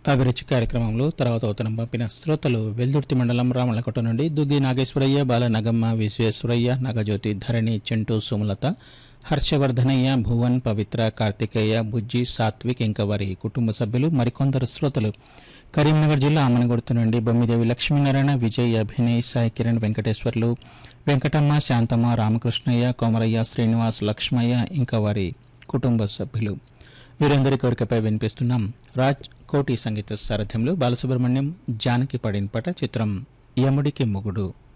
అభిరుచి కార్యక్రమంలో తర్వాత ఉత్తరం పంపిన శ్రోతలు వెల్దుర్తి మండలం రామలకోట నుండి దుగ్గి నాగేశ్వరయ్య బాల నగమ్మ విశ్వేశ్వరయ్య నాగజ్యోతి ధరణి చెంటూ సుమలత హర్షవర్ధనయ్య భువన్ పవిత్ర కార్తికేయ బుజ్జి సాత్విక్ ఇంకా వారి కుటుంబ సభ్యులు మరికొందరు శ్రోతలు కరీంనగర్ జిల్లా ఆమనగుర్తు నుండి బొమ్మిదేవి లక్ష్మీనారాయణ విజయ్ అభినయ్ సాయి కిరణ్ వెంకటేశ్వర్లు వెంకటమ్మ శాంతమ్మ రామకృష్ణయ్య కోమరయ్య శ్రీనివాస్ లక్ష్మయ్య ఇంకా వారి కుటుంబ సభ్యులు వీరందరి కోరికపై వినిపిస్తున్నాం రాజ్ కోటి సంగీత సారథ్యంలో బాలసుబ్రహ్మణ్యం జానకి పడిన పట చిత్రం యముడికి మొగుడు.